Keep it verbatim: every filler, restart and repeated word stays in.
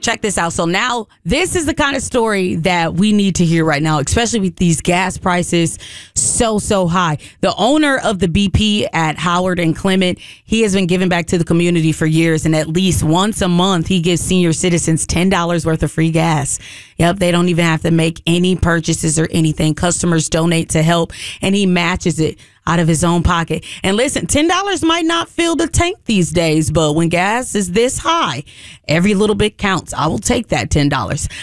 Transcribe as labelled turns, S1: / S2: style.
S1: check this out. So now this is the kind of story that we need to hear right now, especially with these gas prices so, so high. The owner of the B P at Howard and Clement, he has been giving back to the community for years, and at least once a month, he gives senior citizens ten dollars worth of free gas. Yep, they don't even have to make any purchases or anything. Customers donate to help, and he matches it out of his own pocket. And listen, ten dollars might not fill the tank these days, but when gas is this high, every little bit counts. I will take that ten dollars.